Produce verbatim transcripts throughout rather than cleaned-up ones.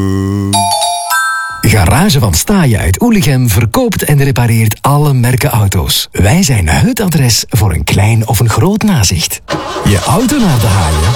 Garage van Staaien uit Oelichem verkoopt en repareert alle merken auto's. Wij zijn het adres voor een klein of een groot nazicht. Je auto naar de haaien?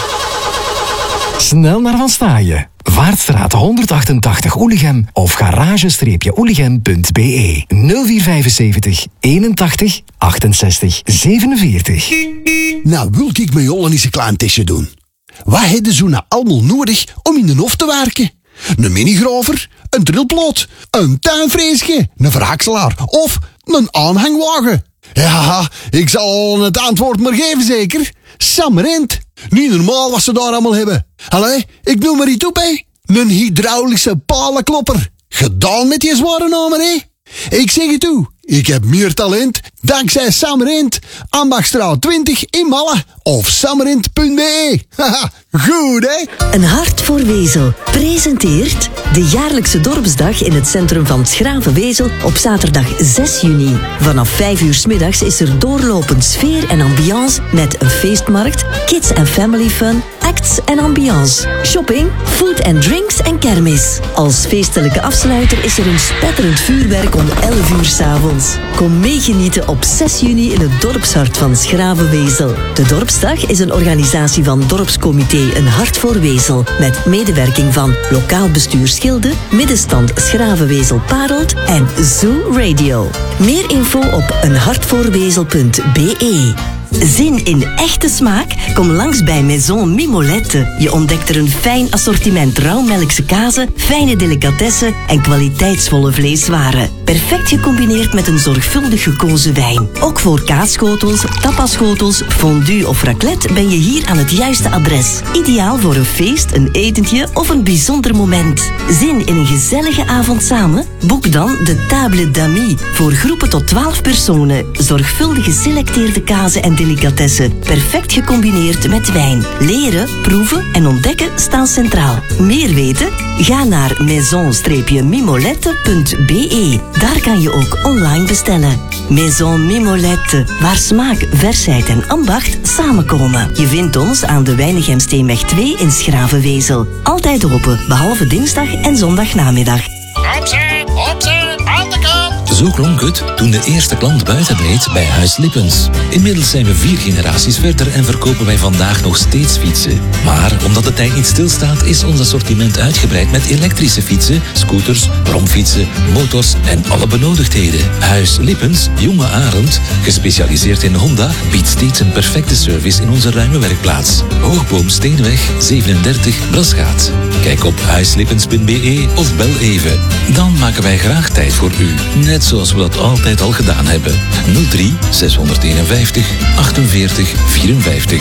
Snel naar Van Staaien. Vaartstraat honderdachtentachtig Oelichem of garage oelichem punt b e nul vier vijfenzeventig eenentachtig achtenzestig zevenenveertig. Nou, wil ik met Jolle eens een klein testje doen. Wat hebben ze nou allemaal nodig om in de hof te werken? Een minigrover, een drillploot, een tuinfreesje, een verhakselaar of een aanhangwagen. Ja, ik zal het antwoord maar geven zeker. Sam Rent. Niet normaal wat ze daar allemaal hebben. Allee, ik noem maar iets op, hé. Een hydraulische palenklopper. Gedaan met die zware namen, hé. Ik zeg het toe. Ik heb meer talent dankzij Sam Rent. Ambachtstraat twintig in Malle of samrent punt b e. Haha, goed hè? Een hart voor Wezel presenteert de jaarlijkse dorpsdag in het centrum van 's Graven Wezel op zaterdag zes juni. Vanaf vijf uur 's middags is er doorlopend sfeer en ambiance met een feestmarkt, kids en family fun, acts en ambiance, shopping, food and drinks en kermis. Als feestelijke afsluiter is er een spetterend vuurwerk om elf uur 's avonds. Kom meegenieten op zes juni in het dorpshart van 's Graven Wezel. De dorpsdag is een organisatie van Dorpscomité Een Hart voor Wezel met medewerking van Lokaal Bestuur Schilde, Middenstand 's Graven Wezel Parelt en Zoo Radio. Meer info op een hart voor wezel punt b e. Zin in echte smaak? Kom langs bij Maison Mimolette. Je ontdekt er een fijn assortiment rauwmelkse kazen, fijne delicatessen en kwaliteitsvolle vleeswaren. Perfect gecombineerd met een zorgvuldig gekozen wijn. Ook voor kaasschotels, tapasschotels, fondue of raclette ben je hier aan het juiste adres. Ideaal voor een feest, een etentje of een bijzonder moment. Zin in een gezellige avond samen? Boek dan de Table d'Amis voor groepen tot twaalf personen. Zorgvuldig geselecteerde kazen en delicatessen, perfect gecombineerd met wijn. Leren, proeven en ontdekken staan centraal. Meer weten? Ga naar maison mimolette punt b e. Daar kan je ook online bestellen. Maison Mimolette, waar smaak, versheid en ambacht samenkomen. Je vindt ons aan de Weinigemsteenweg twee in 's Graven Wezel. Altijd open, behalve dinsdag en zondagnamiddag. Opzet, opzet, aan de kant! Zo klonk het toen de eerste klant buiten reed bij Huis Lippens. Inmiddels zijn we vier generaties verder en verkopen wij vandaag nog steeds fietsen. Maar omdat de tijd niet stilstaat, is ons assortiment uitgebreid met elektrische fietsen, scooters, bromfietsen, motors en alle benodigdheden. Huis Lippens, Jonge Arend, gespecialiseerd in Honda, biedt steeds een perfecte service in onze ruime werkplaats. Hoogboom Steenweg zevenendertig Brasgaat. Kijk op huislippens punt b e of bel even. Dan maken wij graag tijd voor u. Net zoals we dat altijd al gedaan hebben. nul drie zeshonderdeenenvijftig achtenveertig vierenvijftig.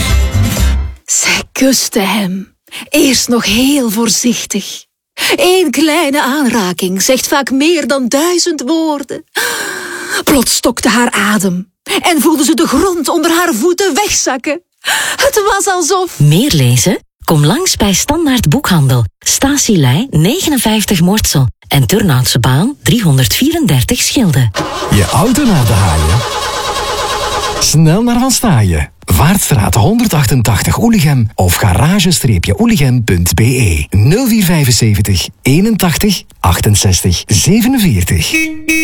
Zij kuste hem. Eerst nog heel voorzichtig. Eén kleine aanraking zegt vaak meer dan duizend woorden. Plots stokte haar adem en voelde ze de grond onder haar voeten wegzakken. Het was alsof... Meer lezen? Kom langs bij Standaard Boekhandel. Statielei negenenvijftig Mortsel en Turnhoutse Baan driehonderdvierendertig Schilde. Je auto naar de haaien? Snel naar Van Staaien. Vaartstraat honderdachtentachtig Oelichem of garage oelichem punt b e nul vier vijfenzeventig eenentachtig achtenzestig zevenenveertig.